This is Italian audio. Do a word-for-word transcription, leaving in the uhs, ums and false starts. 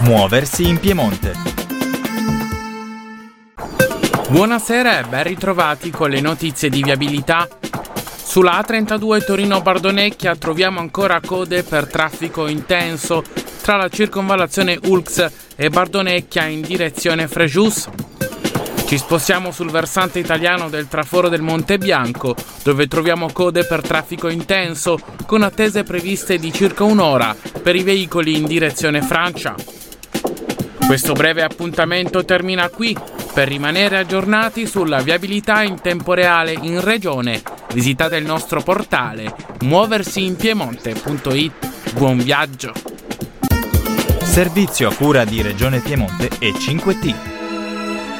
Muoversi in Piemonte. Buonasera e ben ritrovati con le notizie di viabilità. Sulla A trentadue Torino-Bardonecchia troviamo ancora code per traffico intenso tra la circonvallazione Ulx e Bardonecchia in direzione Frejus. Ci spostiamo sul versante italiano del traforo del Monte Bianco, dove troviamo code per traffico intenso, con attese previste di circa un'ora per i veicoli in direzione Francia. Questo breve appuntamento termina qui. Per rimanere aggiornati sulla viabilità in tempo reale in regione, visitate il nostro portale muoversi in piemonte punto it. Buon viaggio! Servizio a cura di Regione Piemonte e cinque T.